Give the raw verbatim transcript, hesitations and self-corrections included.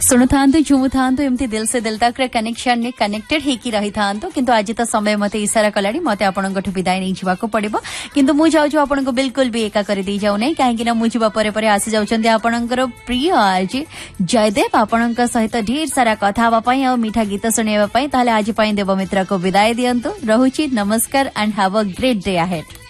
शुणु था झुमु था एमती दिल से दिल तक कनेक्शन ने कनेक्टेड होकी रही था किंतु आज तो समय मत इशारा कलानी मत आपण विदाय नहीं जावाक पड़िबो किंतु मु जाऊँ आपण को बिल्कुल भी एका कर दे जाऊ नहीं कहीं मुझे परे परे आसी जाउछन्ते आपणकर प्रिय आज जयदेव आपण सहित ढेर सारा कथा आ मीठा गीत शुणा ताले आज देव मित्र को विदाय दियंतु रहुची नमस्कार and have a great day ahead.